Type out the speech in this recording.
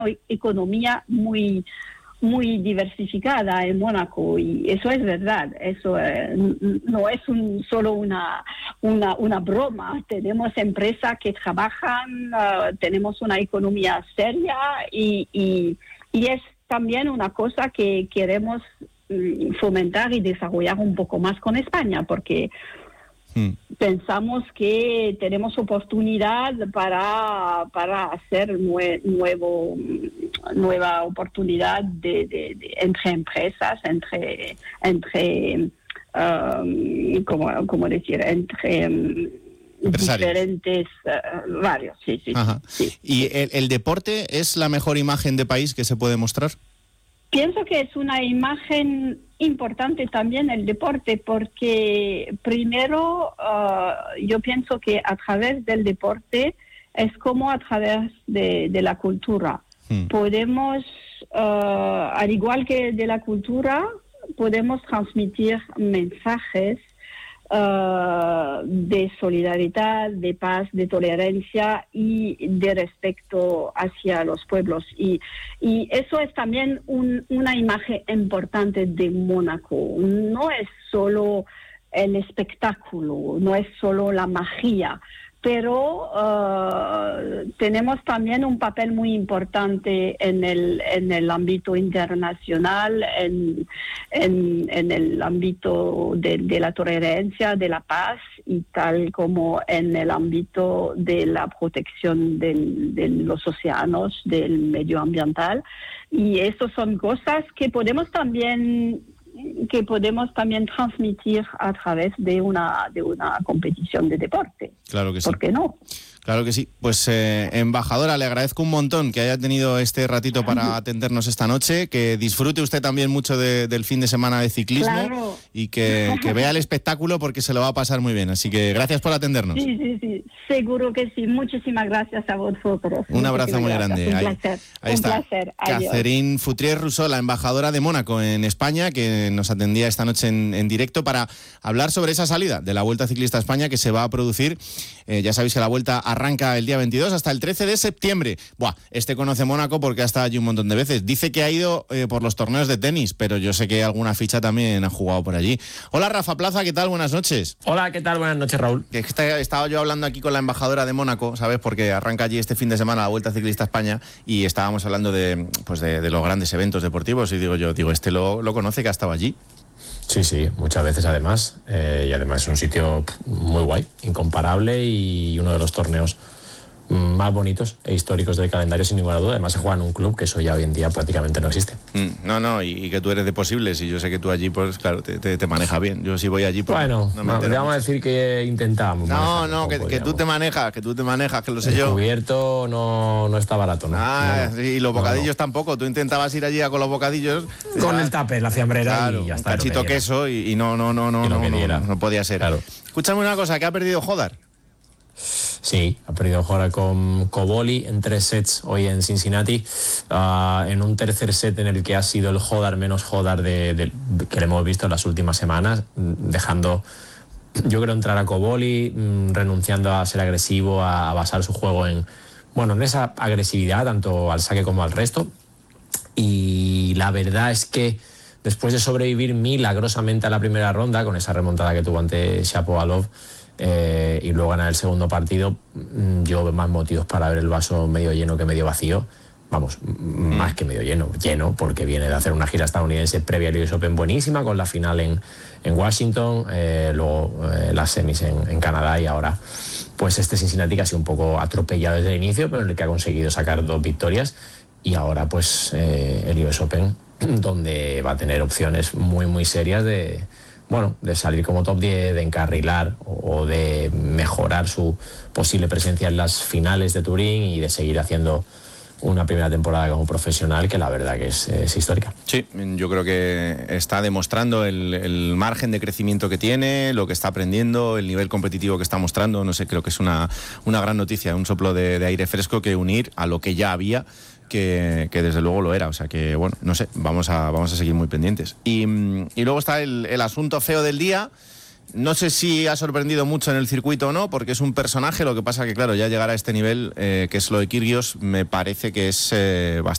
economía muy diversificada en Mónaco, y eso es verdad. Eso no es solo una broma. Tenemos empresas que trabajan, tenemos una economía seria, y es también una cosa que queremos fomentar y desarrollar un poco más con España, porque pensamos que tenemos oportunidad para hacer nueva oportunidad de entre empresas, entre ¿cómo decir? Entre diferentes varios. Sí. ¿Y el deporte es la mejor imagen de país que se puede mostrar? Pienso que es una imagen importante también el deporte, porque primero yo pienso que a través del deporte es como a través de la cultura. Podemos, al igual que de la cultura, podemos transmitir mensajes de solidaridad, de paz, de tolerancia y de respeto hacia los pueblos. Y eso es también una imagen importante de Mónaco. No es solo el espectáculo, no es solo la magia, pero tenemos también un papel muy importante en el ámbito internacional, en el ámbito de la tolerancia, de la paz, y tal como en el ámbito de la protección de los océanos, del medio ambiental. Y eso son cosas que podemos también transmitir a través de una competición de deporte. Claro que sí. ¿Por qué no? Claro que sí. Pues, embajadora, le agradezco un montón que haya tenido este ratito para atendernos esta noche, que disfrute usted también mucho del fin de semana de ciclismo. Claro. Y que vea el espectáculo, porque se lo va a pasar muy bien. Así que gracias por atendernos. Sí, seguro que sí. Muchísimas gracias a vosotros. Un abrazo muy grande. Un placer. Ahí está. Un placer. Catherine Foutrier-Rousseau, la embajadora de Mónaco en España, que nos atendía esta noche en directo para hablar sobre esa salida de la Vuelta Ciclista a España que se va a producir. Ya sabéis que la Vuelta arranca el día 22 hasta el 13 de septiembre. Conoce Mónaco porque ha estado allí un montón de veces. Dice que ha ido por los torneos de tenis, pero yo sé que alguna ficha también ha jugado por allí. Hola, Rafa Plaza, ¿qué tal? Buenas noches. Hola, ¿qué tal? Buenas noches, Raúl. Estaba yo hablando aquí con la embajadora de Mónaco, ¿sabes? Porque arranca allí este fin de semana la Vuelta Ciclista a España, y estábamos hablando de los grandes eventos deportivos, y digo, este lo conoce, que ha estado allí. Sí, muchas veces además, y además es un sitio muy guay, incomparable, y uno de los torneos más bonitos e históricos del calendario, sin ninguna duda. Además se juega en un club que eso ya hoy en día prácticamente no existe. Y que tú eres de Posibles, y yo sé que tú allí, pues claro, te manejas bien. Yo si voy allí, pues le vamos a decir que intentábamos. Que tú te manejas, que lo sé yo. El cubierto no está barato, ¿no? Y los bocadillos tampoco. Tú intentabas ir allí con los bocadillos. Con el tupper, la fiambrera, claro, y ya está. Un cachito queso, y no podía ser. Claro. Escúchame una cosa, ¿qué ha perdido Jodar? Sí, ha perdido Jodar con Cobolli en 3 sets hoy en Cincinnati, en un tercer set en el que ha sido el Jodar menos Jodar que le hemos visto en las últimas semanas, dejando, yo creo, entrar a Cobolli, renunciando a ser agresivo, a basar su juego en esa agresividad, tanto al saque como al resto. Y la verdad es que después de sobrevivir milagrosamente a la primera ronda, con esa remontada que tuvo ante Shapovalov, y luego ganar el segundo partido, yo veo más motivos para ver el vaso medio lleno que medio vacío. Más que medio lleno, porque viene de hacer una gira estadounidense previa al US Open buenísima, con la final en Washington, luego las semis en Canadá, y ahora pues este Cincinnati, que ha sido un poco atropellado desde el inicio, pero en el que ha conseguido sacar 2 victorias, y ahora pues el US Open, donde va a tener opciones muy muy serias de salir como top 10, de encarrilar o de mejorar su posible presencia en las finales de Turín, y de seguir haciendo una primera temporada como profesional que la verdad que es histórica. Sí, yo creo que está demostrando el margen de crecimiento que tiene, lo que está aprendiendo, el nivel competitivo que está mostrando. No sé, creo que es una gran noticia, un soplo de aire fresco que unir a lo que ya había, que desde luego lo era. O sea que, no sé, vamos a seguir muy pendientes. Y luego está el asunto feo del día. No sé si ha sorprendido mucho en el circuito o no, porque es un personaje. Lo que pasa que, claro, ya llegar a este nivel, que es lo de Kyrgios, me parece que es bastante